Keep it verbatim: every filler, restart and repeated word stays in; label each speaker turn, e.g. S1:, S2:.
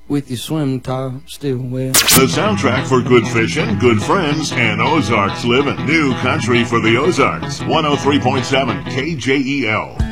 S1: with your swim top still wet.
S2: The soundtrack for good fishing, good friends, and Ozarks living. New country for the Ozarks. one oh three point seven K J E L.